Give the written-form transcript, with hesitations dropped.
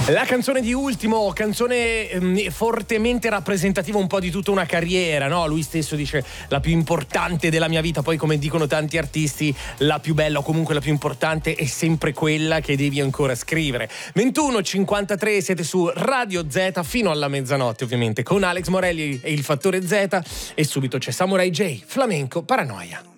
La canzone di Ultimo, canzone fortemente rappresentativa un po' di tutta una carriera, no? Lui stesso dice la più importante della mia vita, poi come dicono tanti artisti, la più bella o comunque la più importante è sempre quella che devi ancora scrivere. 21:53, siete su Radio Z fino alla mezzanotte ovviamente con Alex Morelli e il Fattore Z, e subito c'è Samurai J, Flamenco, Paranoia.